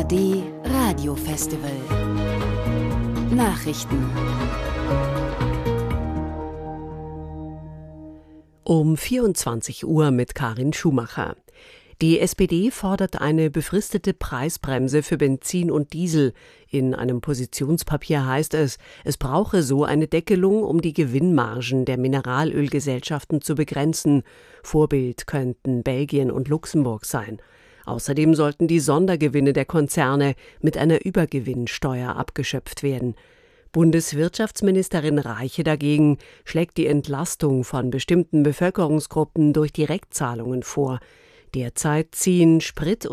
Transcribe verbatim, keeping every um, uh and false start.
D Radio Festival Nachrichten. Um vierundzwanzig Uhr mit Karin Schumacher. Die S P D fordert eine befristete Preisbremse für Benzin und Diesel. In einem Positionspapier heißt es, es brauche so eine Deckelung, um die Gewinnmargen der Mineralölgesellschaften zu begrenzen. Vorbild könnten Belgien und Luxemburg sein. Außerdem sollten die Sondergewinne der Konzerne mit einer Übergewinnsteuer abgeschöpft werden. Bundeswirtschaftsministerin Reiche dagegen schlägt die Entlastung von bestimmten Bevölkerungsgruppen durch Direktzahlungen vor. Derzeit ziehen Sprit-